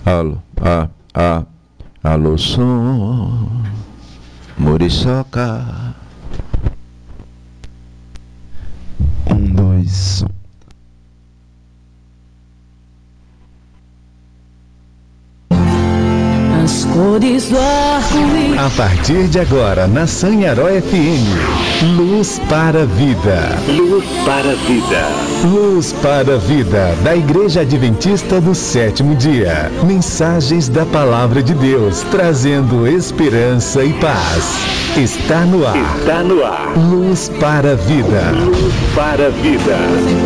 Alô, alô, som, Muriçoca. 1, 2. As cores do arco-íris. A partir de agora, na Sanharó FM, Luz para a Vida. Luz para a Vida. Luz para a Vida, da Igreja Adventista do Sétimo Dia. Mensagens da Palavra de Deus, trazendo esperança e paz. Está no ar. Está no ar. Luz para a Vida. Luz para a Vida.